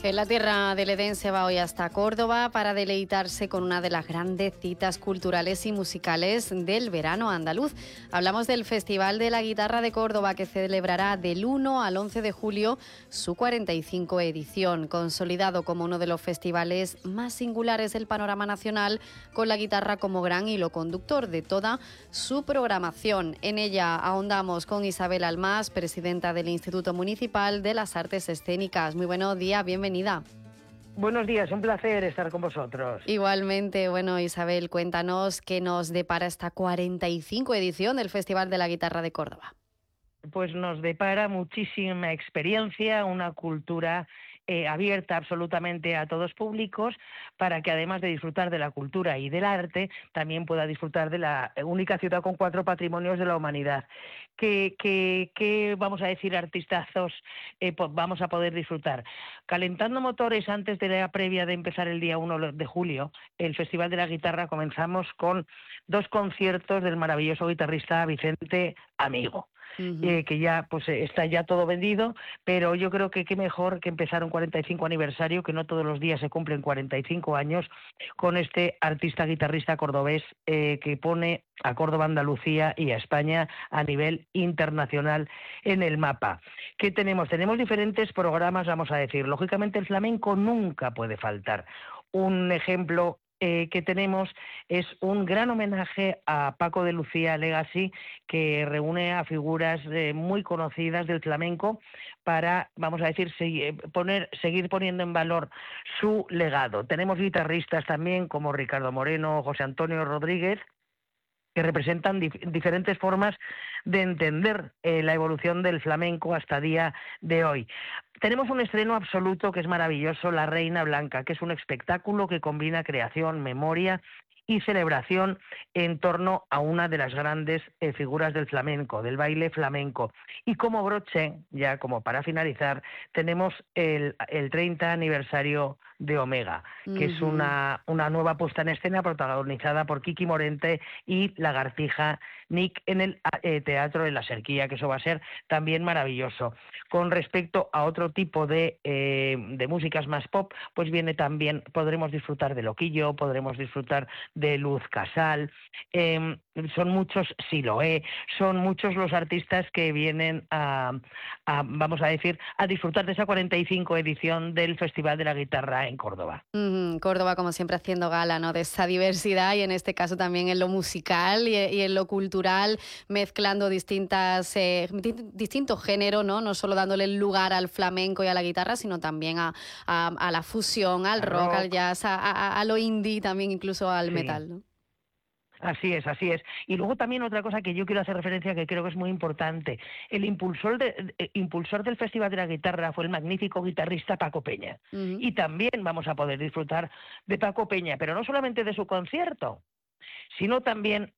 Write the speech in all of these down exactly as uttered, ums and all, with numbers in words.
En la tierra del Edén se va hoy hasta Córdoba para deleitarse con una de las grandes citas culturales y musicales del verano andaluz. Hablamos del Festival de la Guitarra de Córdoba, que celebrará del uno al once de julio su cuarenta y cinco edición, consolidado como uno de los festivales más singulares del panorama nacional, con la guitarra como gran hilo conductor de toda su programación. En ella ahondamos con Isabel Almás, presidenta del Instituto Municipal de las Artes Escénicas. Muy buenos días, bienvenida. Buenos días, un placer estar con vosotros. Igualmente, bueno, Isabel, cuéntanos qué nos depara esta cuarenta y cinco edición del Festival de la Guitarra de Córdoba. Pues nos depara muchísima experiencia, una cultura eh, abierta absolutamente a todos públicos, para que además de disfrutar de la cultura y del arte, también pueda disfrutar de la única ciudad con cuatro patrimonios de la humanidad. ¿Qué, qué, qué vamos a decir, artistazos eh, pues vamos a poder disfrutar? Calentando motores antes de la previa de empezar el día uno de julio, el Festival de la Guitarra, comenzamos con dos conciertos del maravilloso guitarrista Vicente Amigo. Uh-huh. eh, que ya pues está ya todo vendido, pero yo creo que qué mejor que empezar un cuarenta y cinco aniversario, que no todos los días se cumplen cuarenta y cinco años, con este artista guitarrista cordobés eh, que pone a Córdoba, Andalucía y a España a nivel internacional en el mapa. ¿Qué tenemos? Tenemos diferentes programas, vamos a decir. Lógicamente el flamenco nunca puede faltar. Un ejemplo Eh, que tenemos es un gran homenaje a Paco de Lucía Legacy, que reúne a figuras eh, muy conocidas del flamenco para, vamos a decir, seguir, poner, seguir poniendo en valor su legado. Tenemos guitarristas también como Ricardo Moreno, José Antonio Rodríguez, que representan dif- diferentes formas de entender eh, la evolución del flamenco hasta día de hoy. Tenemos un estreno absoluto que es maravilloso, La Reina Blanca, que es un espectáculo que combina creación, memoria y celebración en torno a una de las grandes eh, figuras del flamenco, del baile flamenco. Y como broche, ya como para finalizar, tenemos el, el treinta aniversario de Omega, que uh-huh. es una, una nueva puesta en escena protagonizada por Kiki Morente y Lagartija Nick en el eh, Teatro de la Serquía, que eso va a ser también maravilloso. Con respecto a otro tipo de, eh, de músicas más pop, pues viene también, podremos disfrutar de Loquillo, podremos disfrutar de Luz Casal, eh, son muchos, Siloé, son muchos los artistas que vienen a, a, vamos a decir, a disfrutar de esa cuarenta y cinco edición del Festival de la Guitarra en Córdoba. Mm, Córdoba, como siempre, haciendo gala, ¿no?, de esa diversidad, y en este caso también en lo musical y, y en lo cultural, mezclando distintas eh, distintos géneros, ¿no? No solo dándole el lugar al flamenco y a la guitarra, sino también a, a, a la fusión, al rock, rock, al jazz, a, a, a lo indie, también incluso al sí. metal, ¿no? Así es, así es. Y luego también otra cosa que yo quiero hacer referencia, que creo que es muy importante. El impulsor, de, eh, impulsor del Festival de la Guitarra fue el magnífico guitarrista Paco Peña. Uh-huh. Y también vamos a poder disfrutar de Paco Peña, pero no solamente de su concierto, sino también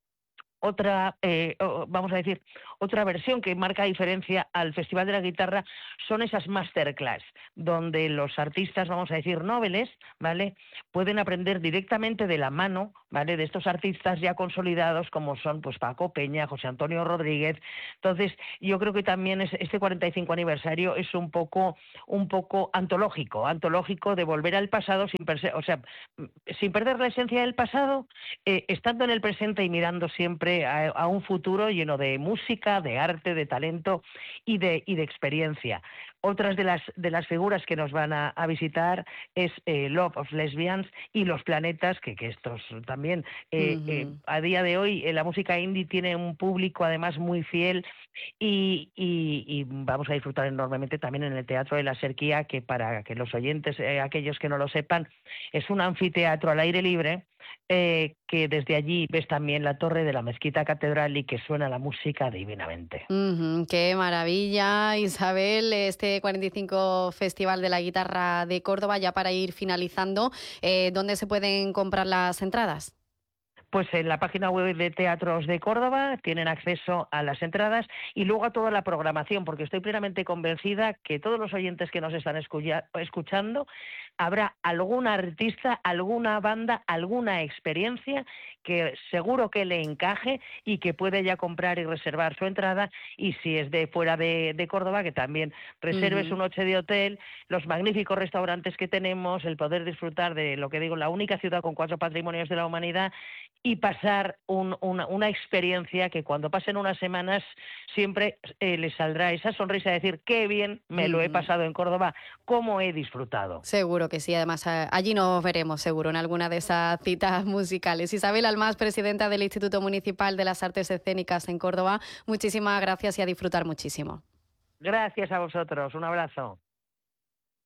otra, eh, vamos a decir, otra versión que marca diferencia al Festival de la Guitarra son esas masterclass, donde los artistas, vamos a decir, nobles, ¿vale?, pueden aprender directamente de la mano, ¿vale?, de estos artistas ya consolidados como son pues Paco Peña, José Antonio Rodríguez. Entonces, yo creo que también es, este cuarenta y cinco aniversario es un poco, un poco antológico, antológico de volver al pasado sin, perse- o sea, sin perder la esencia del pasado, eh, estando en el presente y mirando siempre A, a un futuro lleno de música, de arte, de talento y de, y de experiencia. Otras de las, de las figuras que nos van a, a visitar es eh, Love of Lesbians y Los Planetas, que, que estos también, eh, uh-huh. eh, a día de hoy, eh, la música indie tiene un público además muy fiel y, y, y vamos a disfrutar enormemente también en el Teatro de la Serquía, que para que los oyentes, eh, aquellos que no lo sepan, es un anfiteatro al aire libre, eh, que desde allí ves también la torre de la Mezquita Catedral y que suena la música divinamente. Uh-huh, ¡qué maravilla, Isabel! Este cuarenta y cinco Festival de la Guitarra de Córdoba, ya para ir finalizando, eh, ¿dónde se pueden comprar las entradas? Pues en la página web de Teatros de Córdoba tienen acceso a las entradas y luego a toda la programación, porque estoy plenamente convencida que todos los oyentes que nos están escuchando, habrá algún artista, alguna banda, alguna experiencia que seguro que le encaje y que puede ya comprar y reservar su entrada, y si es de fuera de, de Córdoba, que también reserve uh-huh. su noche de hotel, los magníficos restaurantes que tenemos, el poder disfrutar de lo que digo, la única ciudad con cuatro patrimonios de la humanidad, y pasar un, una, una experiencia que cuando pasen unas semanas siempre eh, les saldrá esa sonrisa de decir qué bien me uh-huh. lo he pasado en Córdoba, cómo he disfrutado. Seguro que sí, además allí nos veremos seguro en alguna de esas citas musicales. Isabel Almás, presidenta del Instituto Municipal de las Artes Escénicas en Córdoba, muchísimas gracias y a disfrutar muchísimo. Gracias a vosotros, un abrazo.